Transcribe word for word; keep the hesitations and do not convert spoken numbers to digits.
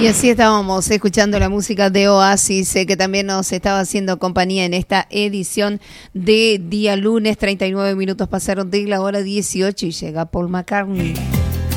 Y así estábamos escuchando la música de Oasis, eh, que también nos estaba haciendo compañía en esta edición de día lunes. Treinta y nueve minutos pasaron de la hora dieciocho y llega Paul McCartney.